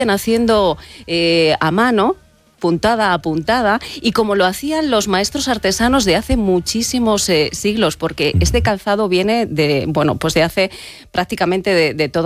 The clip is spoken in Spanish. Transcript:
haciendo a mano, puntada a puntada, y como lo hacían los maestros artesanos de hace muchísimos siglos, porque este calzado viene de, bueno, pues de hace prácticamente de toda